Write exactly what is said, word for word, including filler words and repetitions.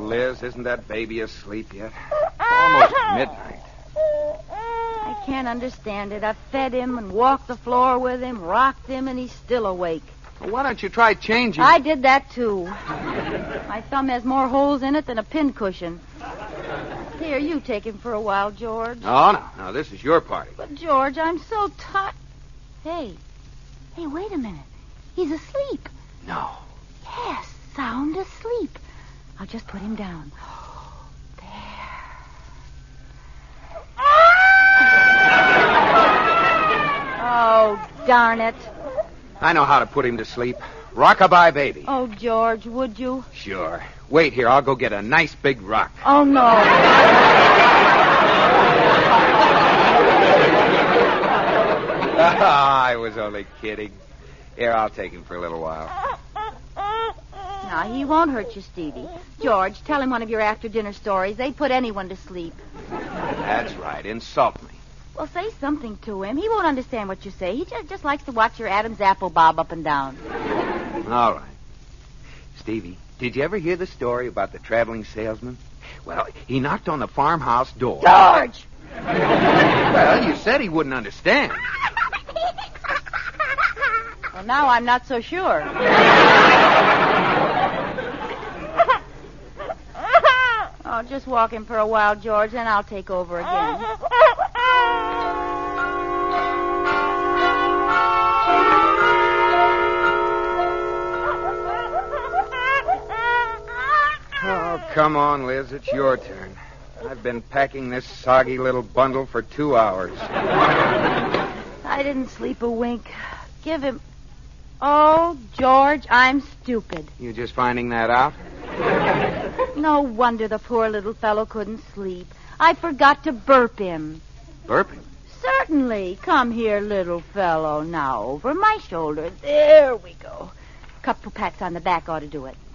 Liz, isn't that baby asleep yet? Almost midnight. I can't understand it. I've fed him and walked the floor with him, rocked him, and he's still awake. Well, why don't you try changing? I did that, too. My thumb has more holes in it than a pincushion. Here, you take him for a while, George. No, no, no, this is your party. But, George, I'm so tired. Hey, hey, wait a minute. He's asleep. No. Yes, sound asleep. I'll just put him down. There. Oh, darn it. I know how to put him to sleep. Rockabye baby. Oh, George, would you? Sure. Wait here, I'll go get a nice big rock. Oh, no. I was only kidding. Here, I'll take him for a little while. Now, he won't hurt you, Stevie. George, tell him one of your after-dinner stories. They'd put anyone to sleep. That's right. Insult me. Well, say something to him. He won't understand what you say. He just, just likes to watch your Adam's apple bob up and down. All right. Stevie, did you ever hear the story about the traveling salesman? Well, he knocked on the farmhouse door. George! Well, you said he wouldn't understand. Well, now I'm not so sure. Oh, just walk him for a while, George, then I'll take over again. Oh, come on, Liz. It's your turn. I've been packing this soggy little bundle for two hours. I didn't sleep a wink. Give him... Oh, George, I'm stupid. You just finding that out? No wonder the poor little fellow couldn't sleep. I forgot to burp him. Burp him? Certainly. Come here, little fellow. Now, over my shoulder. There we go. Couple pats on the back ought to do it.